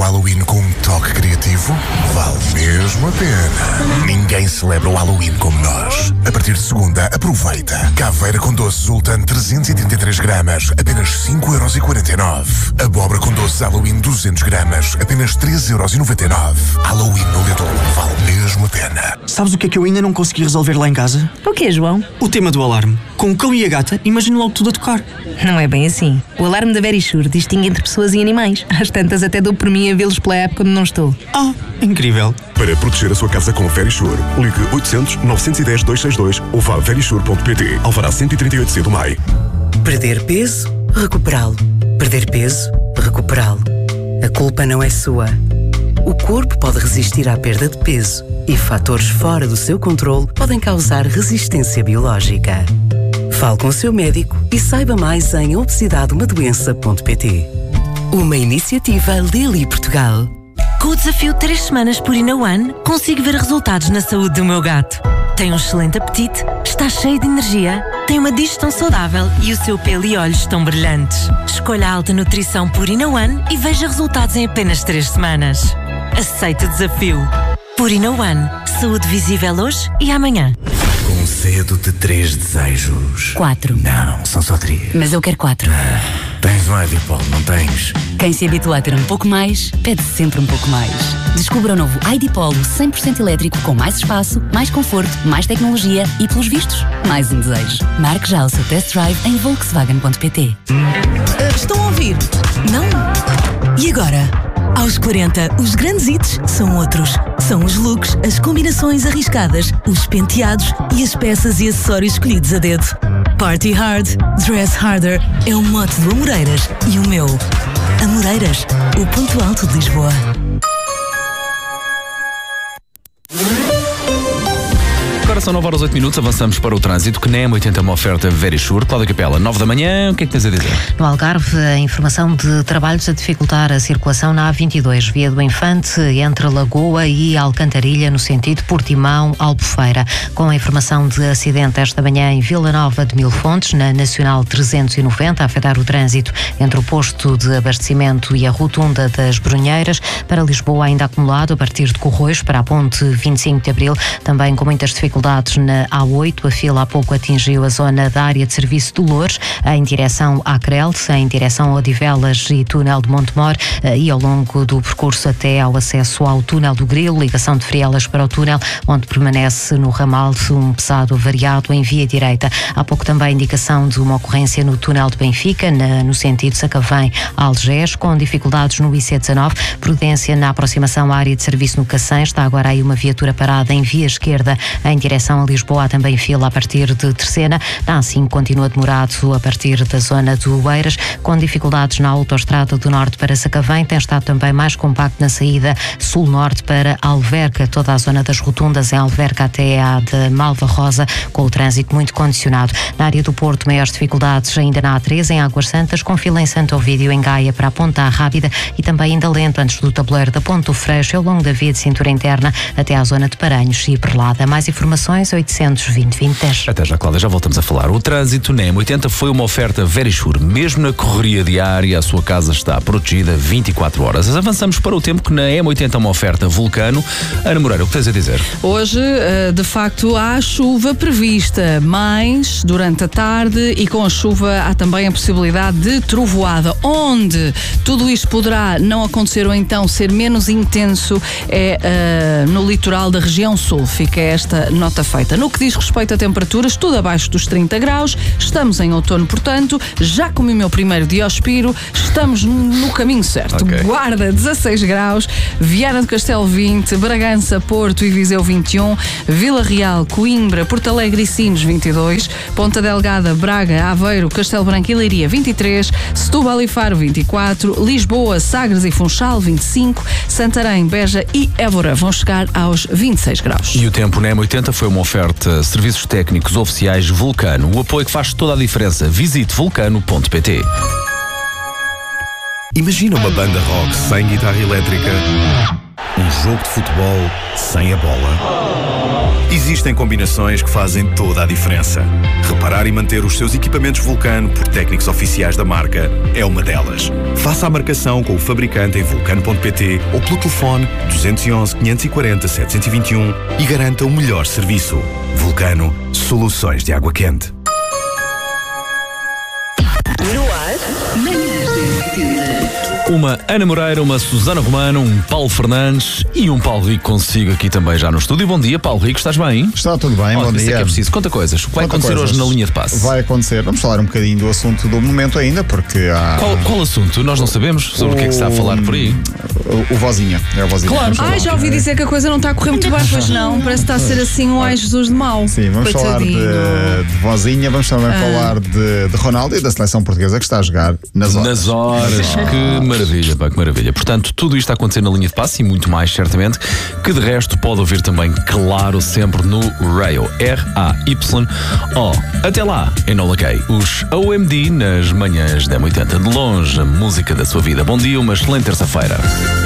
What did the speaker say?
o Halloween com um toque criativo? Vale mesmo a pena. Ninguém celebra o Halloween como nós. A partir de segunda, aproveita. Caveira com doce Sultan 333 gramas, apenas 5,49€. Abóbora com doce Halloween 200 gramas, apenas 13,99€. Halloween no Lidl vale mesmo a pena. Sabes o que é que eu ainda não consegui resolver lá em casa? O quê, João? O tema do alarme. Com o cão e a gata, imagino logo tudo a tocar. Não é bem assim. O alarme da Verisure distingue entre pessoas e animais. Às tantas até dou por mim a vê-los pela app quando não estou. Ah, incrível. Para proteger a sua casa com Verisure, ligue 800 910 262 ou vá a verisure.pt. Alvará 138C do MAI. Perder peso, recuperá-lo. Perder peso, recuperá-lo. A culpa não é sua. O corpo pode resistir à perda de peso e fatores fora do seu controle podem causar resistência biológica. Fale com o seu médico e saiba mais em obesidadeumadoença.pt. Uma iniciativa Lilly Portugal. Com o desafio 3 semanas por In One, consigo ver resultados na saúde do meu gato. Tem um excelente apetite, está cheio de energia, tem uma digestão saudável e o seu pelo e olhos estão brilhantes. Escolha a alta nutrição por In One e veja resultados em apenas 3 semanas. Aceite o desafio. Por In One, saúde visível hoje e amanhã. Concedo de 3 desejos. 4. Não, são só 3. Mas eu quero 4. Tens um Idipol, não tens? Quem se habitua a ter um pouco mais, pede sempre um pouco mais. Descubra o novo Idipolo 100% elétrico com mais espaço, mais conforto, mais tecnologia e, pelos vistos, mais um desejo. Marque já o seu test drive em Volkswagen.pt. Estão a ouvir? Não? E agora? Aos 40, os grandes hits são outros. São os looks, as combinações arriscadas, os penteados e as peças e acessórios escolhidos a dedo. Party hard, dress harder é o mote do Amoreiras e o meu. Amoreiras, o ponto alto de Lisboa. Agora são 9h08, avançamos para o trânsito, que nem M80 é uma oferta Verisure. Cláudia Capela, 9 da manhã, o que é que tens a dizer? No Algarve, a informação de trabalhos a dificultar a circulação na A22, via do Infante, entre Lagoa e Alcantarilha, no sentido Portimão-Albufeira. Com a informação de acidente esta manhã em Vila Nova de Mil Fontes, na Nacional 390, a afetar o trânsito entre o posto de abastecimento e a rotunda das Brunheiras. Para Lisboa, ainda acumulado a partir de Corroios para a ponte 25 de Abril, também com muitas dificuldades na A8. A fila há pouco atingiu a zona da área de serviço de Loures, em direção à Crelce, em direção a Odivelas e túnel de Montemor, e ao longo do percurso até ao acesso ao túnel do Grilo, ligação de Frielas para o túnel, onde permanece no ramal um pesado variado em via direita. Há pouco também indicação de uma ocorrência no túnel de Benfica, no sentido Sacavém a Algés, com dificuldades no IC19, prudência na aproximação à área de serviço no Cacém. Está agora aí uma viatura parada em via esquerda em direção a Lisboa. Há também fila a partir de Terceira. Na A5 continua demorado a partir da zona do Oeiras, com dificuldades na autoestrada do Norte para Sacavém. Tem estado também mais compacto na saída sul-norte para Alverca, toda a zona das rotundas em Alverca até a de Malva Rosa, com o trânsito muito condicionado. Na área do Porto, maiores dificuldades ainda na A3, em Águas Santas, com fila em Santo Ovídio, em Gaia, para a Ponta Rábida, e também ainda lento antes do tabuleiro da Ponte do Freixo, ao longo da via de cintura interna até à zona de Paranhos e Perlada. Mais informações, 820-2010. Até já, Cláudia, já voltamos a falar. O trânsito na M80 foi uma oferta Verisure. Mesmo na correria diária, a sua casa está protegida 24 horas. Avançamos para o tempo, que na M80 é uma oferta Vulcano. Ana Moreira, o que tens a dizer? Hoje, de facto, há chuva prevista, mas durante a tarde, e com a chuva há também a possibilidade de trovoada. Onde tudo isto poderá não acontecer ou então ser menos intenso é no litoral da região sul. Fica esta nota feita. No que diz respeito a temperaturas, tudo abaixo dos 30 graus. Estamos em outono, portanto, já comi o meu primeiro Diospiro, estamos no caminho certo. Okay. Guarda 16 graus, Viana do Castelo 20, Bragança, Porto e Viseu 21, Vila Real, Coimbra, Porto Alegre e Sines 22, Ponta Delgada, Braga, Aveiro, Castelo Branco e Leiria 23, Setúbal e Faro 24, Lisboa, Sagres e Funchal 25, Santarém, Beja e Évora vão chegar aos 26 graus. E o tempo na M80 foi uma oferta serviços técnicos oficiais Vulcano. O apoio que faz toda a diferença. Visite vulcano.pt. Imagina uma banda rock sem guitarra elétrica Um jogo de futebol sem a bola? Existem combinações que fazem toda a diferença. Reparar e manter os seus equipamentos Vulcano por técnicos oficiais da marca é uma delas. Faça a marcação com o fabricante em vulcano.pt ou pelo telefone 211 540 721 e garanta o melhor serviço. Vulcano, soluções de água quente. No ar, manhãs da Uma Ana Moreira, uma Susana Romano, um Paulo Fernandes e um Paulo Rico consigo aqui também já no estúdio. Bom dia, Paulo Rico, estás bem? Está tudo bem, bom dia. Isso é que é preciso. Conta coisas. O que vai acontecer hoje na linha de passe? Vai acontecer, vamos falar um bocadinho do assunto do momento ainda, porque há... Qual assunto? Nós não sabemos sobre o que é que se está a falar por aí. O Vozinha, é o Vozinha. Claro. Já ouvi dizer que a coisa não está a correr muito bem, pois não. Parece que está a ser assim um ai Jesus de mau. Sim, vamos falar de Vozinha, vamos também falar de Ronaldo e da seleção portuguesa que está a jogar nas horas. Nas horas, que maravilha, pá, que maravilha. Portanto, tudo isto está a acontecer na linha de passe e muito mais, certamente, que de resto pode ouvir também, claro, sempre no Rayo, R-A-Y-O. Até lá, Enola Gay, os OMD nas manhãs da 80 de longe, a música da sua vida. Bom dia, uma excelente terça-feira.